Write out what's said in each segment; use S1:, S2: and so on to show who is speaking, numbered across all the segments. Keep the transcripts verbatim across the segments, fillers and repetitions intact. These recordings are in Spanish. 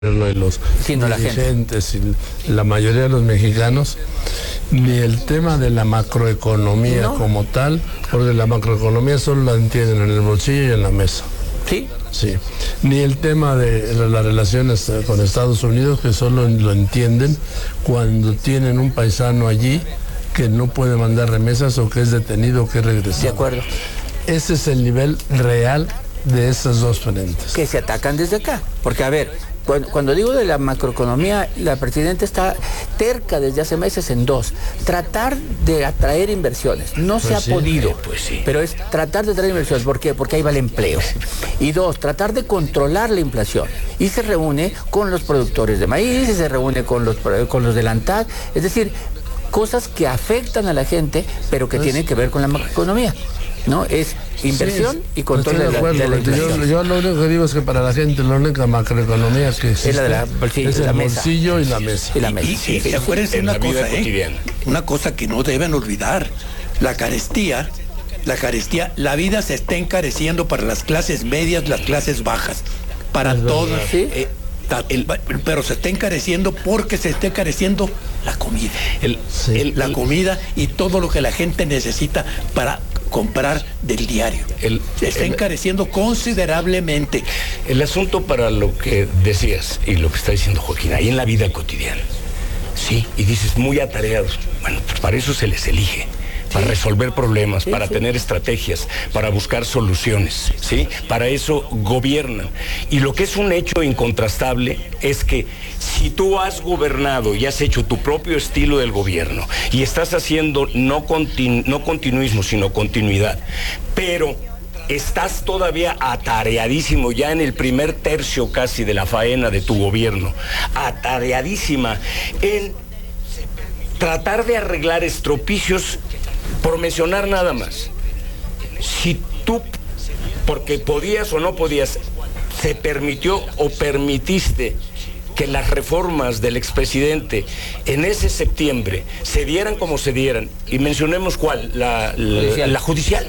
S1: y los
S2: sí, no,
S1: dirigentes y la mayoría de los mexicanos, ni el tema de la macroeconomía no. como tal, porque la macroeconomía solo la entienden en el bolsillo y en la mesa.
S2: Sí.
S1: Sí. Ni el tema de las relaciones con Estados Unidos, que solo lo entienden cuando tienen un paisano allí que no puede mandar remesas o que es detenido o que es regresado.
S2: De acuerdo.
S1: Ese es el nivel real de esas dos frentes.
S2: Que se atacan desde acá. Porque, a ver, cuando, cuando digo de la macroeconomía, la presidenta está terca desde hace meses en dos. Tratar de atraer inversiones. No pues se ha sí, podido,
S3: eh, pues sí.
S2: pero es tratar de atraer inversiones. ¿Por qué? Porque ahí va el empleo. Y dos, tratar de controlar la inflación. Y se reúne con los productores de maíz, y se reúne con los, con los del ANTAD. Es decir, cosas que afectan a la gente, pero que pues, tienen que ver con la macroeconomía. ¿No? Es inversión sí, y control de, de, acuerdo, de la inflación.
S1: Yo, yo lo único que digo es que para la gente la única macroeconomía que existe
S2: es, la de la, sí,
S1: es
S2: el
S1: la
S2: bolsillo
S1: y la mesa.
S2: Y, la mesa.
S4: y, y, y, y acuérdense una cosa, ¿eh? Una cosa que no deben olvidar. La carestía, la carestía, la vida se está encareciendo para las clases medias, las clases bajas, para es todas.
S2: ¿Sí?
S4: Eh, El, pero se está encareciendo porque se está encareciendo la comida. El, sí. el, la comida y todo lo que la gente necesita para comprar del diario. El, se está el, encareciendo considerablemente.
S3: El asunto para lo que decías y lo que está diciendo Joaquín, ahí en la vida cotidiana. Sí, y dices muy atareados. Bueno, pues para eso se les elige. Para resolver problemas, para tener estrategias, para buscar soluciones, ¿sí? Para eso gobiernan. Y lo que es un hecho incontrastable es que si tú has gobernado y has hecho tu propio estilo del gobierno y estás haciendo no, continu- no continuismo, sino continuidad, pero estás todavía atareadísimo ya en el primer tercio casi de la faena de tu gobierno, atareadísima en tratar de arreglar estropicios. Por mencionar nada más, si tú, porque podías o no podías, se permitió o permitiste que las reformas del expresidente en ese septiembre se dieran como se dieran, y mencionemos cuál, la, la, judicial. la judicial,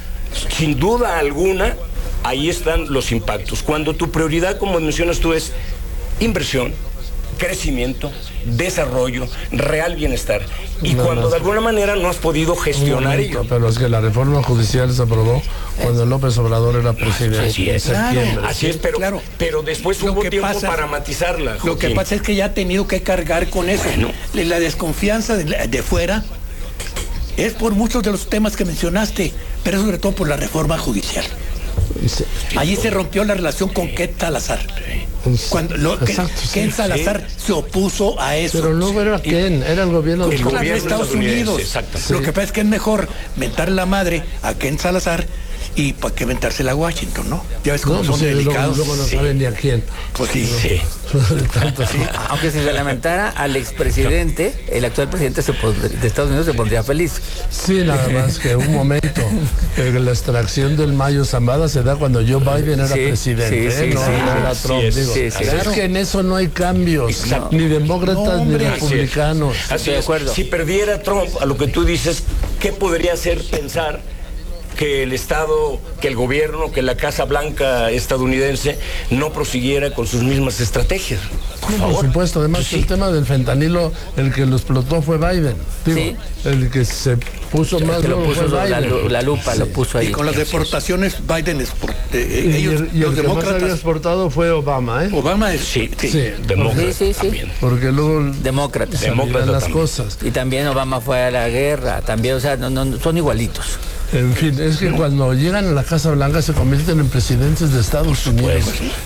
S3: sin duda alguna, ahí están los impactos. Cuando tu prioridad, como mencionas tú, es inversión, crecimiento, desarrollo, real bienestar. Y no, cuando no, de alguna manera no has podido gestionar ello.
S1: Pero es que la reforma judicial se aprobó cuando López Obrador era presidente.
S3: Así es,
S1: claro,
S3: así es, pero, claro. pero después hubo tiempo pasa, para matizarla. Joaquín.
S4: Lo que pasa es que ya ha tenido que cargar con eso. Bueno. La desconfianza de, de fuera es por muchos de los temas que mencionaste, pero sobre todo por la reforma judicial. Allí se rompió la relación con Ken Salazar. Cuando lo, Exacto, Ken sí, Salazar sí. se opuso a eso.
S1: Pero no era Ken, era el gobierno de
S4: el gobierno de Estados Unidos.
S3: Sí.
S4: Lo que pasa es que es mejor mentar la madre a Ken Salazar y para que mentársela a Washington, ¿no? Ya ves cómo no, son pues delicados.
S1: Luego, luego no sí. saben ni a quién.
S4: Pues sí.
S3: sí.
S1: Tanto, sí.
S2: Aunque si se lamentara al expresidente, el actual presidente se pondría, de Estados Unidos se pondría feliz.
S1: Sí, nada más que un momento. Que la extracción del Mayo Zambada se da cuando Joe Biden era
S2: sí,
S1: presidente.
S2: Sí, sí,
S1: ¿eh? No,
S2: sí,
S1: no era Trump.
S3: Es,
S1: digo.
S3: sí, sí,
S1: es
S3: claro.
S1: que en eso no hay cambios.
S3: Exacto.
S1: Ni demócratas no, hombre, ni republicanos.
S3: Así es. Así de acuerdo. Si perdiera Trump, a lo que tú dices, ¿qué podría hacer pensar que el Estado, que el gobierno, que la Casa Blanca estadounidense no prosiguiera con sus mismas estrategias? Por,
S1: no,
S3: favor.
S1: por supuesto, además pues sí. el tema del fentanilo, el que lo explotó fue Biden. Digo, sí. El que se puso más
S2: lo puso
S1: fue
S2: la,
S1: Biden.
S2: la lupa sí. lo puso ahí.
S4: Y con las deportaciones, Biden export, eh,
S1: y,
S4: ellos,
S1: y el
S4: los
S1: que
S4: demócratas.
S1: más había exportado fue Obama, ¿eh?
S4: Obama es
S3: sí,
S4: sí,
S3: sí. demócrata
S2: sí, sí, sí.
S3: también.
S1: Porque luego
S2: demócratas.
S3: Demócrata
S1: las
S3: también.
S1: cosas.
S2: Y también Obama fue a la guerra, también, o sea, no, no, son igualitos.
S1: En fin, es que cuando llegan a la Casa Blanca se convierten en presidentes de Estados Unidos.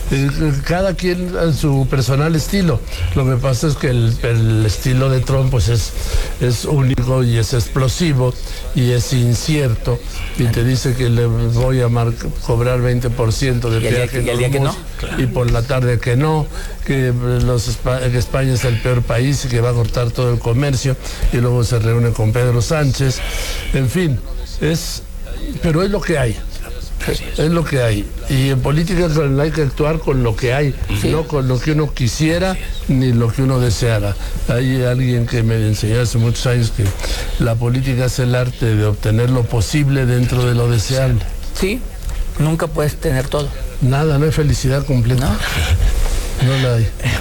S1: Cada quien en su personal estilo. Lo que pasa es que el, el estilo de Trump pues es, es único y es explosivo y es incierto. Y te dice que le voy a mar cobrar veinte por ciento de peaje
S2: y el día que no.
S1: Y por la tarde que no, que, los, que España es el peor país y que va a cortar todo el comercio. Y luego se reúne con Pedro Sánchez. En fin. Es, pero es lo que hay, es lo que hay. Y en política hay que actuar con lo que hay, sí. no con lo que uno quisiera ni lo que uno deseara. Hay alguien que me enseñó hace muchos años que la política es el arte de obtener lo posible dentro de lo deseable.
S2: Sí, nunca puedes tener todo.
S1: Nada, no hay felicidad completa.
S2: ¿No?
S1: No la hay.